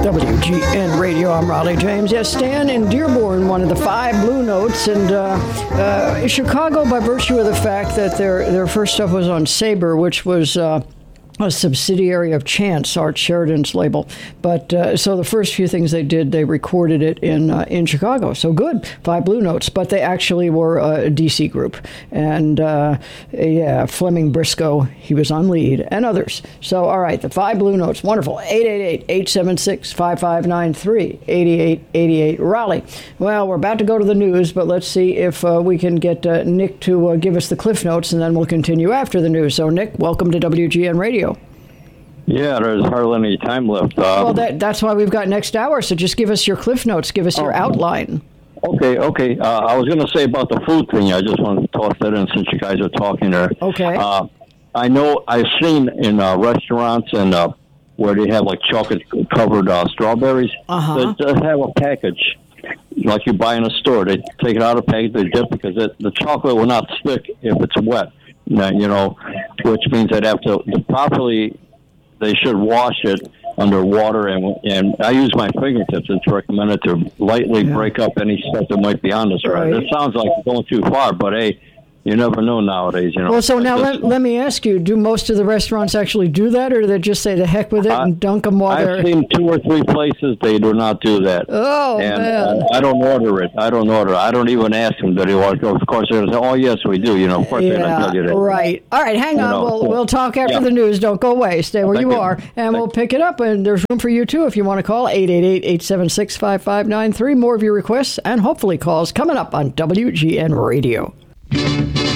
WGN Radio, I'm Raleigh James. Yes, Stan in Dearborn, one of the 5 Blue Notes, and Chicago, by virtue of the fact that their first stuff was on Sabre, which was a subsidiary of Chance, Art Sheridan's label. But so the first few things they did, they recorded it in Chicago. So good, 5 Blue Notes. But they actually were a DC group. And Fleming Briscoe, he was on lead, and others. So, all right, the 5 Blue Notes, wonderful. 888-876-5593, 8888 Raleigh. Well, we're about to go to the news, but let's see if we can get Nick to give us the Cliff Notes, and then we'll continue after the news. So, Nick, welcome to WGN Radio. Yeah, there's hardly any time left. Well, that's why we've got next hour, so just give us your Cliff Notes, give us your outline. Okay. I was going to say about the food thing. I just want to toss that in since you guys are talking there. Okay. I know I've seen in restaurants and where they have like chocolate-covered strawberries, they have a package like you buy in a store. They take it out of the package, they dip, because the chocolate will not stick if it's wet. Which means they'd have to properly. They should wash it under water, and I use my fingertips. It's recommended to lightly break up any stuff that might be on this. Right. It sounds like going too far, but hey, you never know nowadays. Well, so now let me ask you: do most of the restaurants actually do that, or do they just say the heck with it and dunk them while they're? I've seen 2 or 3 places they do not do that. Oh, man! I don't order it. I don't even ask them. Do they want to go? Of course, they're going to say, "Oh, yes, we do." Of course, they're not tell you that. Right. All right. Hang on. We'll talk after the news. Don't go away. Stay where you are, and we'll pick it up. And there's room for you too if you want to call 888-876-5593. More of your requests and hopefully calls coming up on WGN Radio.